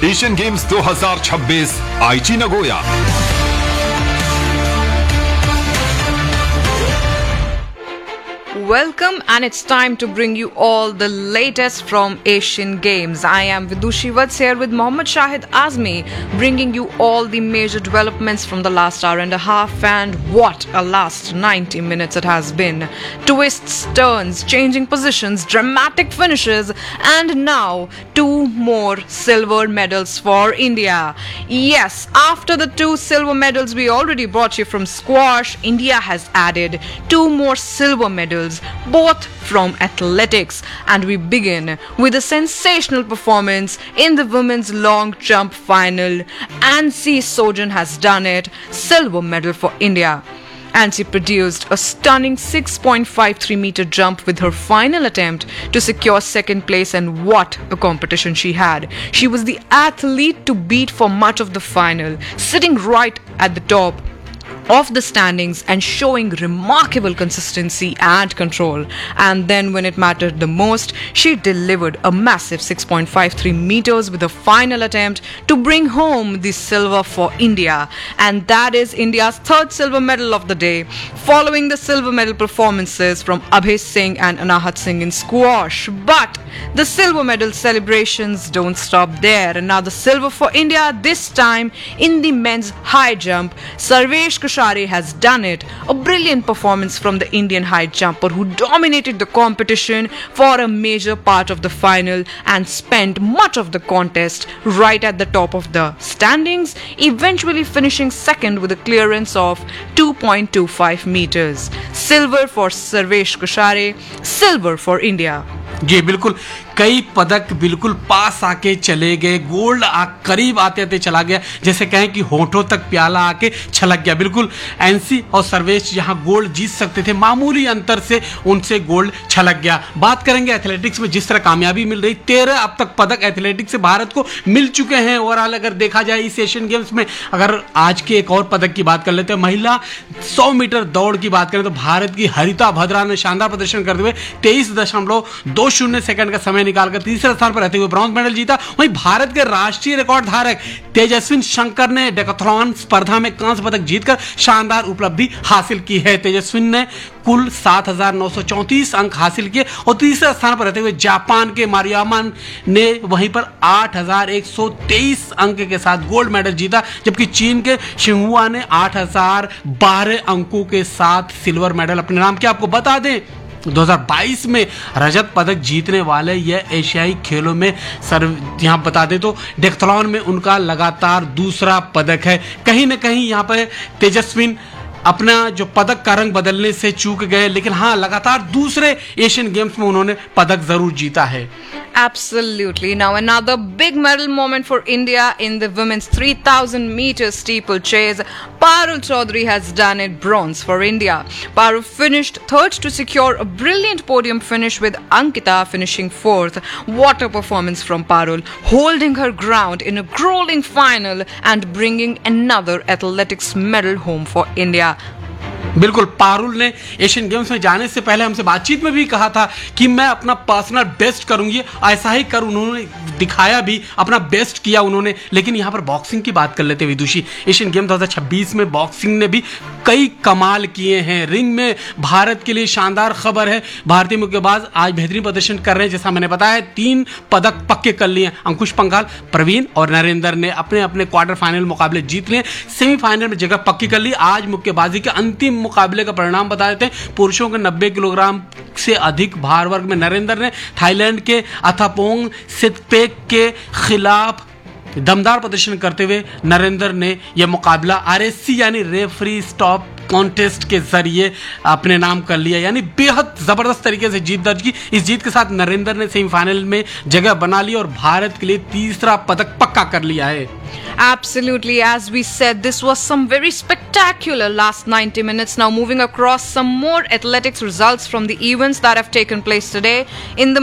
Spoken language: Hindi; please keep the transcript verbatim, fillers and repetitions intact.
एशियन गेम्स दो हज़ार छब्बीस आईची Nagoya. Welcome, and it's time to bring you all the latest from Asian Games. I am Vidushi Vats here with Mohammad Shahid Azmi, bringing you all the major developments from the last hour and a half, and what a last ninety minutes it has been. Twists, turns, changing positions, dramatic finishes, and now two more silver medals for India. Yes, after the two silver medals we already brought you from squash, India has added two more silver medals, both from athletics, and we begin with a sensational performance in the women's long jump final. Ansi Sojan has done it, silver medal for India. Ansi produced a stunning six point five three meter jump with her final attempt to secure second place, and what a competition she had. She was the athlete to beat for much of the final, sitting right at the top of the standings and showing remarkable consistency and control. And then when it mattered the most, she delivered a massive six point five three meters with a final attempt to bring home the silver for India. And that is India's third silver medal of the day, following the silver medal performances from Abhay Singh and Anahat Singh in squash. But the silver medal celebrations don't stop there. And now the silver for India, this time in the men's high jump. Sarvesh Kushare has done it. A brilliant performance from the Indian high jumper who dominated the competition for a major part of the final and spent much of the contest right at the top of the standings, eventually finishing second with a clearance of two point two five meters. Silver for Sarvesh Kushare, silver for India. जी बिल्कुल, कई पदक बिल्कुल पास आके चले गए, गोल्ड आ करीब आते आते चला गया, जैसे कहें कि होठों तक प्याला आके छलक गया। बिल्कुल एनसी और सर्वेश यहाँ गोल्ड जीत सकते थे, मामूली अंतर से उनसे गोल्ड छलक गया। बात करेंगे एथलेटिक्स में जिस तरह कामयाबी मिल रही, तेरह अब तक पदक एथलेटिक्स से भारत को मिल चुके हैं ओवरऑल अगर देखा जाए इस एशियन गेम्स में। अगर आज के एक और पदक की बात कर लेते हैं, महिला सौ मीटर दौड़ की बात करें तो भारत की हरिता भद्रा ने शानदार प्रदर्शन करते हुए तेईस दशमलव दो शून्य सेकंड का समय निकालकर तीसरे स्थान पर रहते हुए ब्रॉन्ज मेडल जीता। वहीं भारत के राष्ट्रीय रिकॉर्ड धारक तेजस्विन शंकर ने डेकाथलॉन स्पर्धा में कांस्य पदक जीतकर शानदार उपलब्धि हासिल की है। तेजस्विन ने कुल सात हजार नौ सौ चौंतीस अंक हासिल किए और तीसरे स्थान पर रहते हुए जापान के मारियामा ने वहीं पर आठ हजार एक सौ तेईस अंक के साथ गोल्ड मेडल जीता, जबकि चीन के शिंहुआ ने आठ हजार बारह अंकों के साथ सिल्वर मेडल अपने नाम किया। आपको बता दें दो हज़ार बाईस में रजत पदक जीतने वाले यह एशियाई खेलों में सर यहाँ बता दें तो डेकाथलॉन में उनका लगातार दूसरा पदक है। कहीं ना कहीं यहाँ पर तेजस्विन अपना जो पदक का रंग बदलने से चूक गए, लेकिन हाँ लगातार दूसरे एशियन गेम्स में उन्होंने पदक जरूर जीता है। Absolutely. Now another big medal moment for India in the women's three thousand meter steeplechase. Parul Chaudhary has done it, bronze for India. Parul finished third to secure a brilliant podium finish with Ankita finishing fourth. What a performance from Parul, holding her ground in a grueling final and bringing another athletics medal home for India. बिल्कुल, पारुल ने एशियन गेम्स में जाने से पहले हमसे बातचीत में भी कहा था कि मैं अपना पर्सनल बेस्ट करूंगी, ऐसा ही कर उन्होंने दिखाया भी, अपना बेस्ट किया उन्होंने। लेकिन यहाँ पर बॉक्सिंग की बात कर लेते हैं विदुषी। एशियन गेम दो हज़ार छब्बीस में बॉक्सिंग ने भी कई कमाल किए हैं। रिंग में भारत के लिए शानदार खबर है, भारतीय मुक्केबाज आज बेहतरीन प्रदर्शन कर रहे हैं। जैसा मैंने बताया तीन पदक पक्के कर लिए हैं। अंकुश पंघाल, प्रवीण और नरेंद्र ने अपने अपने क्वार्टर फाइनल मुकाबले जीत लिए, सेमीफाइनल में जगह पक्की कर ली। आज मुक्केबाजी के अंतिम मुकाबले का परिणाम बता देते हैं। पुरुषों के नब्बे किलोग्राम से अधिक भार वर्ग में नरेंद्र ने थाईलैंड के अथापोंग सितपेक के खिलाफ दमदार प्रदर्शन करते हुए नरेंद्र ने यह मुकाबला आरएससी यानी रेफरी स्टॉप कॉन्टेस्ट के जरिए अपने नाम कर लिया, यानी बेहद जबरदस्त तरीके से जीत दर्ज की। इस जीत के साथ नरेंद्र ने सेमीफाइनल में जगह बना ली और भारत के लिए तीसरा पदक पक्का कर लिया है। Absolutely, as we said, this was some very spectacular last ninety minutes. Now moving across some more athletics results from the events that have taken place today in the